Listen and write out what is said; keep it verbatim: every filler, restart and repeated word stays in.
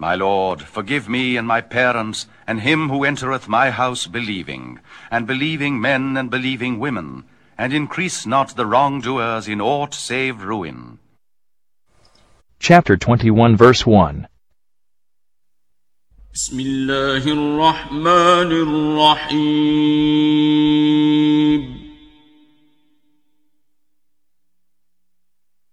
My Lord, forgive me and my parents, and him who entereth my house believing, and believing men and believing women, and increase not the wrongdoers in aught save ruin. Chapter twenty-one, verse one. بسم الله الرحمن الرحيم